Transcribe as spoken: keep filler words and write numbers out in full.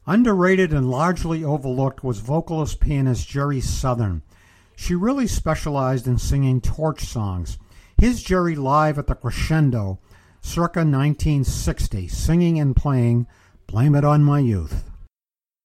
Underrated and largely overlooked was vocalist pianist Jerry Southern. She really specialized in singing torch songs. Here's Jerry live at the Crescendo circa nineteen sixty, singing and playing Blame It on My Youth.